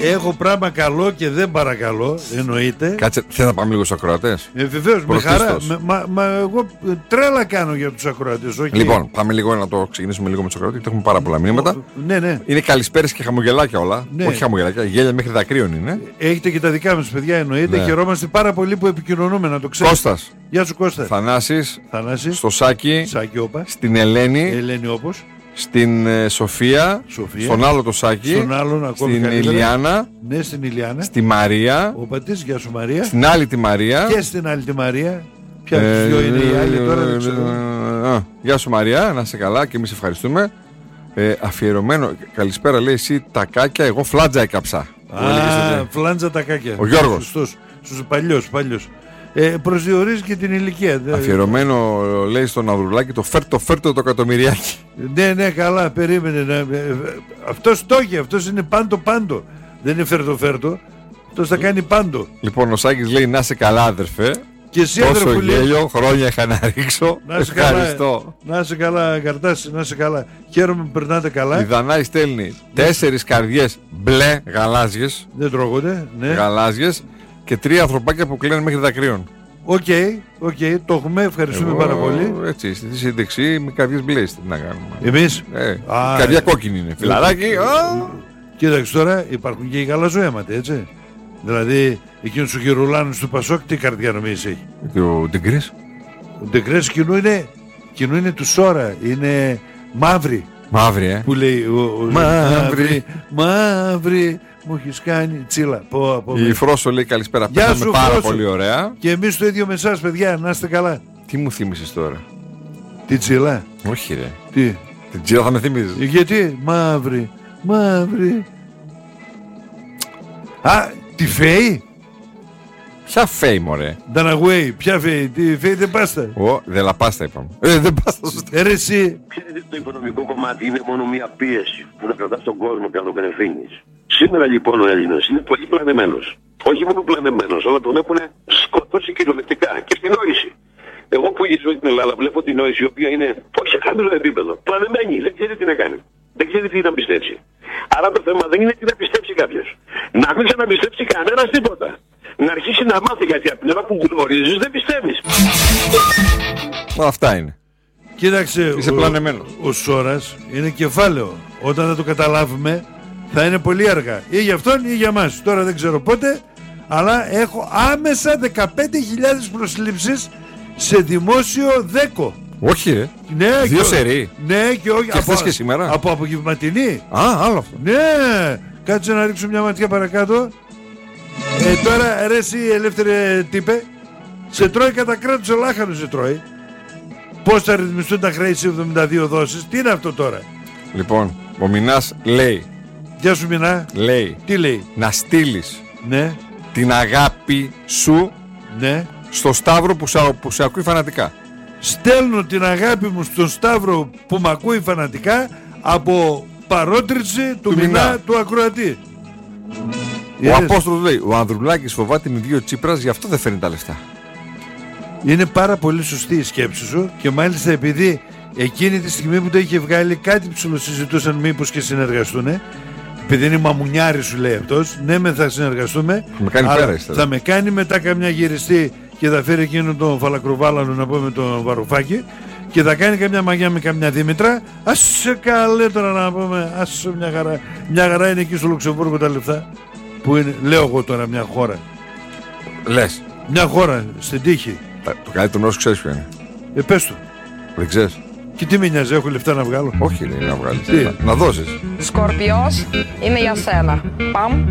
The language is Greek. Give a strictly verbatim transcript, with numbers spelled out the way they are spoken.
έχω πράγμα καλό και δεν παρακαλώ, εννοείται. Κάτσε, θέλω να πάμε λίγο στους ακροατές. Ε, βεβαίως, με χαρά. Με, μα, μα εγώ τρέλα κάνω για τους ακροατές. Okay. Λοιπόν, πάμε λίγο να το ξεκινήσουμε λίγο με τους ακροατές, γιατί έχουμε πάρα πολλά μηνύματα. Ναι, ναι. Είναι καλησπέρες και χαμογελάκια όλα. Ναι. Όχι χαμογελάκια, γέλια μέχρι δακρύων είναι. Έχετε και τα δικά μας παιδιά, εννοείται. Ναι. Χαιρόμαστε πάρα πολύ που επικοινωνούμε, να το ξέρετε. Κώστας. Γεια σου, Κώστα. Θανάσης. Θανάσης. Στο Σάκη. Σάκη, όπα. Στην Ελένη. Ελένη, όπως. Στην ε, Σοφία, Σοφία, στον άλλο το Σάκη, στον άλλον, ακόμη στην καλύτερα. Ηλιάνα, ναι, στην Ηλιάνα, στη Μαρία, ο πατής, γεια σου Μαρία, στην άλλη τη Μαρία και στην άλλη τη Μαρία. Ποια από τις δυο είναι η άλλη τώρα, δεν ξέρω. Ε, γεια σου Μαρία, να είσαι καλά και εμείς ευχαριστούμε. Ε, αφιερωμένο, καλησπέρα λέει εσύ τακάκια, εγώ φλάτζα έκαψα. Α, φλάντζα τακάκια. Ο Γιώργος. Σωστός, σωστός, παλιός, παλιός. Ε, προσδιορίζει και την ηλικία. Αφιερωμένο λέει στον Ανδρουλάκη το φέρτο φέρτο το εκατομμυριάκι. Ναι, ναι, καλά, περίμενε. Ναι. Αυτός το έχει, αυτός είναι πάντο πάντο. Δεν είναι φέρτο φέρτο. Αυτός θα κάνει πάντο. Λοιπόν, ο Σάκης λέει να είσαι καλά, αδερφέ. Και εσύ, αδερφέ, γέλιο, χρόνια είχα να ρίξω. Να είσαι ευχαριστώ. Καλά, να είσαι καλά, Καρτάση, να είσαι καλά. Χαίρομαι που περνάτε καλά. Η Δανάη στέλνει τέσσερις καρδιές μπλε γαλάζιες. Δεν τρώγονται, ναι. Γαλάζιες. Και τρία ανθρωπάκια που κλαίνουν μέχρι δακρύων. Οκ, okay, okay, το έχουμε, ευχαριστούμε Εγώ, πάρα πολύ. Έτσι, στη σύνδεξη με καρδιές μπλες, τι να κάνουμε. Εμείς? Ε, Α, καρδιά ε, κόκκινη είναι. Φιλαράκι. Κοίταξε τώρα, υπάρχουν και οι γαλαζοαίματοι, έτσι. Δηλαδή, εκείνους τους γυρουλάνους του Πασόκ, τι καρδιά νομίζεις έχει? Και ο Ντεγκρές. Ο Ντεγκρές κοινού είναι, κοινού είναι του Σόρα, είναι μαύρη. Μαύρη, ε. Που λέει, ο, ο, μαύρη, μαύρη. Μου έχεις κάνει τσίλα. Πω, πω, η Φρόσο λέει καλησπέρα. Πέσαμε πάρα Φρόσο. Πολύ ωραία. Και εμείς το ίδιο με εσάς, παιδιά, να είστε καλά. Τι μου θύμισες τώρα? Τι τσίλα? Όχι ρε. Τι? Την τσίλα θα με θύμιζες. Γιατί? Μαύρη, μαύρη. Α, τη Φέη. Ποια Φέη μωρέ? Νταναγουέη, ποια Φέη? Τη Φέη δεν πάστα. Ω, δεν λαπάστα είπαμε. Ε, δεν πάστα σωστά. Ε, ρε εσύ. Ξέρετε, το οικονομικό κομμάτι είναι μόνο μια πίεση που να κρατάς τον κόσμο και να τον κατευθύνεις. Σήμερα λοιπόν ο Έλληνας είναι πολύ πλανεμένος. Όχι μόνο πλανεμένος, αλλά τον έχουν σκοτώσει κυριολεκτικά και στην νόηση. Εγώ που ζω στην Ελλάδα βλέπω την νόηση η οποία είναι όχι σε χαμηλό επίπεδο. Πλανεμένη, δεν ξέρει τι να κάνει. Δεν ξέρει τι να πιστέψει. Άρα το θέμα δεν είναι τι να πιστέψει κάποιος. Να μην ξαναπιστέψει κανένας τίποτα. Να αρχίσει να μάθει, γιατί από την ώρα που γνωρίζεις δεν πιστεύεις. Αυτά είναι. Κοίταξε, είσαι πλανεμένος. Ο, ο Σόρας είναι κεφάλαιο. Όταν θα το καταλάβουμε θα είναι πολύ αργά. Ή για αυτόν ή για μας. Τώρα δεν ξέρω πότε. Αλλά έχω άμεσα δεκαπέντε χιλιάδες προσλήψεις σε δημόσιο δέκο. Όχι ρε. Ναι, δύο σερί. Ναι, και όχι. Και από, και σήμερα. Από απογευματινή. Α, άλλο αυτό. Ναι. Κάτσε να ρίξω μια ματιά παρακάτω. Ε, τώρα ρε εσύ ελεύθερε τύπε, σε τρώει κατά κράτος ο λάχανος, σε τρώει. Πώς θα ρυθμιστούν τα χρέη σε εβδομήντα δύο δόσεις? Τι είναι αυτό τώρα? Λοιπόν, ο Μινάς λέει. Γεια σου Μινά. Λέει. Τι λέει? Να στείλεις, ναι, την αγάπη σου, ναι, στο Σταύρο που σε, που σε ακούει φανατικά. Στέλνω την αγάπη μου στον Σταύρο που με ακούει φανατικά από παρότριση του, του Μινά, Μινά του ακροατή. Ο yes. Απόστολος λέει, ο Ανδρουλάκης φοβάται με δύο Τσίπρας, γι' αυτό δεν φέρνει τα λεφτά. Είναι πάρα πολύ σωστή η σκέψη σου και μάλιστα επειδή εκείνη τη στιγμή που το είχε βγάλει κάτι ψιλοσυζητούσαν μήπως και συνεργαστούν, επειδή είναι μαμουνιάρη σου λέει αυτός, ναι με θα συνεργαστούμε, με κάνει αλλά πέρα, θα με κάνει μετά καμιά γυριστή και θα φέρει εκείνον τον Φαλακροβάλανο να πούμε τον Βαρουφάκη και θα κάνει καμιά μαγιά με καμιά Δήμητρα. Άσε καλέ τώρα να πούμε, άσε μια χαρά. Μια χαρά είναι εκεί στο Λουξεμβούργο τα λεφτά. Που είναι, λέω εγώ τώρα μια χώρα. Λες. Μια χώρα στην τύχη. Το καλύτερο μέρος ξέρεις ποιο είναι? Ε, πες το. Δεν ξέρεις? Και τι με νοιάζει, έχω λεφτά να βγάλω? Όχι λέει να βγάλεις. Να, να δώσεις. Σκορπιός είναι για σένα. Παμ.